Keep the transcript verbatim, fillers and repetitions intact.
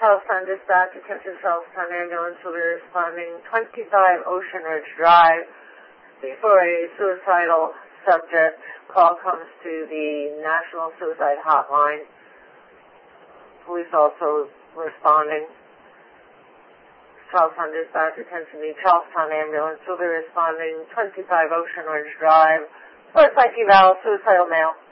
Charlestown Dispatch, attention Charlestown Ambulance, will be responding twenty-five Ocean Ridge Drive. Before a suicidal subject, call comes to the National Suicide Hotline. Police also responding. Charlestown Dispatch, attention the Charlestown Ambulance, will be responding twenty-five Ocean Ridge Drive. First psych eval, suicidal male.